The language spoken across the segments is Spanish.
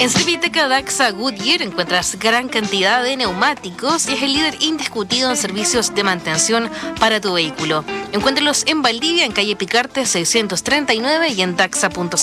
En Serviteca Daxa Goodyear encuentras gran cantidad de neumáticos y es el líder indiscutido en servicios de mantención para tu vehículo. Encuéntralos en Valdivia, en calle Picarte 639 y en daxa.cl.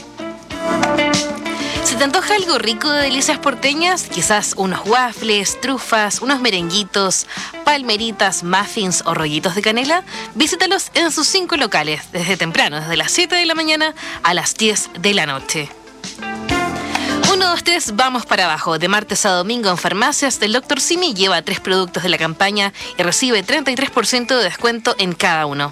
¿Se te antoja algo rico de delicias porteñas? Quizás unos waffles, trufas, unos merenguitos, palmeritas, muffins o rollitos de canela. Visítalos en sus 5 locales, desde temprano, desde las 7 de la mañana a las 10 de la noche. 1, 2, 3, vamos para abajo. De martes a domingo en farmacias del Dr. Simi lleva 3 productos de la campaña y recibe 33% de descuento en cada uno.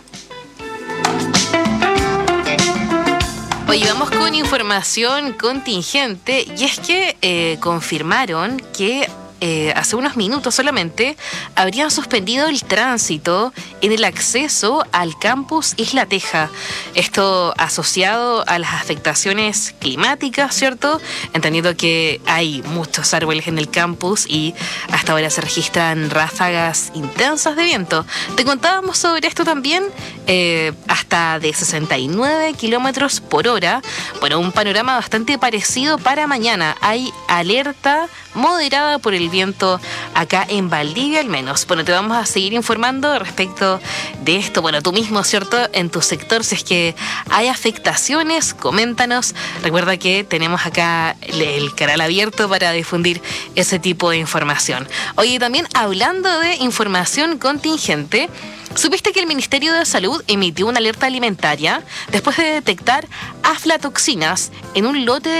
Hoy vamos con información contingente y es que confirmaron que hace unos minutos solamente habrían suspendido el tránsito en el acceso al campus Isla Teja. Esto asociado a las afectaciones climáticas, ¿cierto? Entendiendo que hay muchos árboles en el campus y hasta ahora se registran ráfagas intensas de viento. Te contábamos sobre esto también, hasta de 69 kilómetros por hora. Bueno, un panorama bastante parecido para mañana. Hay alerta moderada por el viento acá en Valdivia al menos. Bueno, te vamos a seguir informando respecto de esto. Bueno, tú mismo, ¿cierto? En tu sector, si es que hay afectaciones, coméntanos. Recuerda que tenemos acá el canal abierto para difundir ese tipo de información. Oye, también hablando de información contingente, ¿supiste que el Ministerio de Salud emitió una alerta alimentaria después de detectar aflatoxinas en un lote de